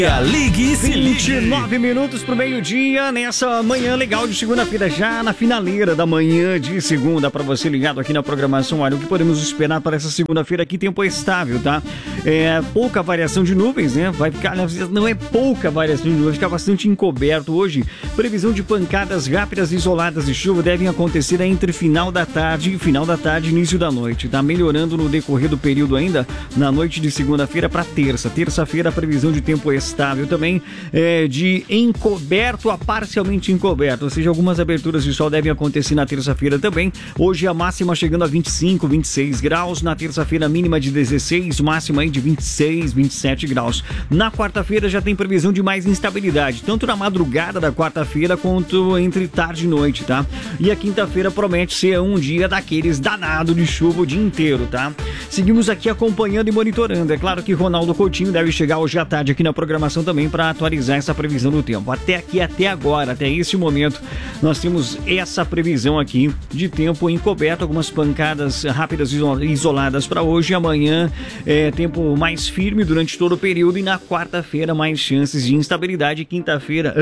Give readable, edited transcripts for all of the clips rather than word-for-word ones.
Ligue e se ligue. 29 minutos pro meio-dia, nessa manhã legal de segunda-feira, já na finaleira da manhã de segunda, para você ligado aqui na programação. Olha, o que podemos esperar para essa segunda-feira aqui? Tempo estável, tá? Pouca variação de nuvens, né? Vai ficar, não é pouca variação de nuvens, vai ficar bastante encoberto hoje. Previsão de pancadas rápidas isoladas de chuva devem acontecer entre final da tarde e início da noite, tá? Melhorando no decorrer do período ainda, na noite de segunda-feira para terça. Terça-feira, a previsão de tempo estável também, de encoberto a parcialmente encoberto, ou seja, algumas aberturas de sol devem acontecer na terça-feira também. Hoje a máxima chegando a 25, 26 graus, na terça-feira mínima de 16, máxima aí de 26, 27 graus. Na quarta-feira já tem previsão de mais instabilidade, tanto na madrugada da quarta-feira quanto entre tarde e noite, tá? E a quinta-feira promete ser um dia daqueles danado de chuva o dia inteiro, tá? Seguimos aqui acompanhando e monitorando. É claro que Ronaldo Coutinho deve chegar hoje à tarde aqui na programação também para atualizar essa previsão do tempo. Até agora, até esse momento, nós temos essa previsão aqui de tempo encoberto, algumas pancadas rápidas isoladas para hoje. Amanhã tempo mais firme durante todo o período, e na quarta-feira mais chances de instabilidade. Quinta-feira.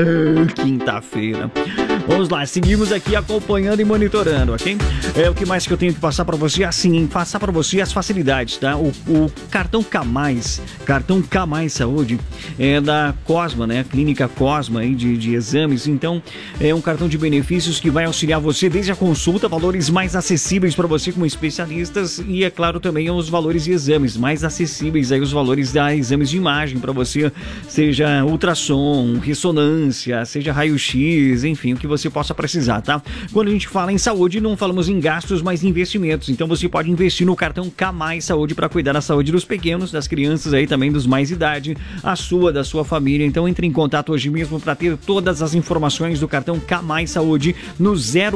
Vamos lá, seguimos aqui acompanhando e monitorando, ok? O que mais que eu tenho que passar para você? Assim, passar para você as facilidades, tá? O cartão K+, cartão K+ Saúde, é da Cosma, né? Clínica Cosma aí de exames. Então, é um cartão de benefícios que vai auxiliar você desde a consulta, valores mais acessíveis para você como especialistas, e é claro também os valores de exames mais acessíveis, aí os valores da exames de imagem para você, seja ultrassom, ressonância, seja raio-x, enfim, o que você possa precisar, tá? Quando a gente fala em saúde, não falamos em gastos, mas em investimentos. Então você pode investir no cartão K+ Saúde para cuidar da saúde dos pequenos, das crianças aí também, dos mais idade, da sua família. Então entre em contato hoje mesmo para ter todas as informações do cartão K+ Saúde no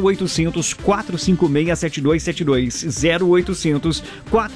0800 456 7272, 0800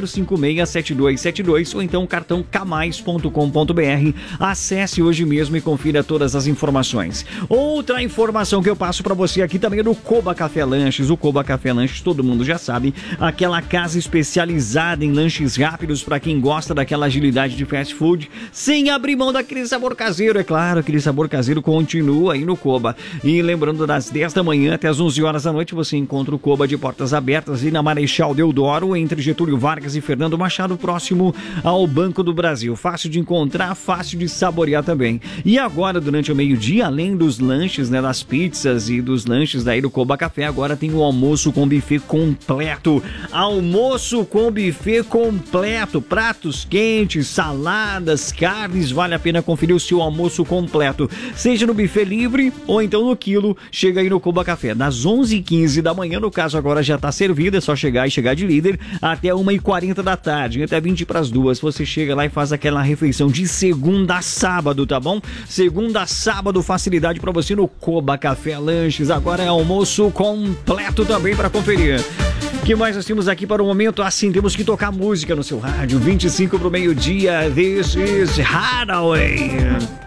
456 7272, ou então cartão kmais.com.br. Acesse hoje mesmo e confira todas as informações. Outra informação que eu passo para você aqui também é do Coba Café Lanches. O Coba Café Lanches, todo mundo já sabe, aquela casa especializada em lanches rápidos para quem gosta daquela agilidade de fast food, sem abrir mão daquele sabor caseiro. É claro, aquele sabor caseiro continua aí no Coba. E lembrando, das 10 da manhã até as 11 horas da noite, você encontra o Coba de portas abertas e na Marechal Deodoro, entre Getúlio Vargas e Fernando Machado, próximo ao Banco do Brasil. Fácil de encontrar, fácil de saborear também. E agora, durante o meio-dia, além dos lanches, né, das pizzas e dos lanches daí do Coba Café, agora tem o almoço com buffet completo. Almoço com buffet completo, pratos quentes, saladas, carnes. Vale a pena conferir o seu almoço completo, seja no buffet livre ou então no quilo. Chega aí no Coba Café das 11h15 da manhã, no caso agora já tá servido, é só chegar de líder, até 1h40 da tarde, até 20 para as 2. Você chega lá e faz aquela refeição de segunda a sábado, tá bom? Segunda a sábado, facilidade para você no Coba Café Lanches. Agora é almoço completo também para conferir. O que mais nós temos aqui para o momento? Assim, temos que tocar música no seu rádio. 25 pro meio-dia. This is Hathaway.